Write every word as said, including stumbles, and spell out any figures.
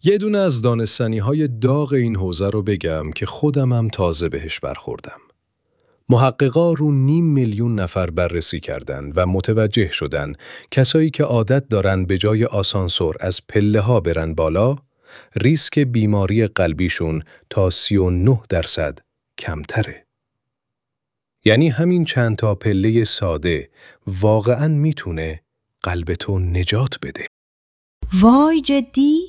یه دونه از دانستنی‌های داغ این حوزه رو بگم که خودمم تازه بهش برخوردم. محققا رو نیم میلیون نفر بررسی کردند و متوجه شدن کسایی که عادت دارن به جای آسانسور از پله ها برن بالا، ریسک بیماری قلبیشون تا سی و نه درصد کمتره. یعنی همین چند تا پله ساده واقعاً میتونه قلبتو نجات بده. وای جدی؟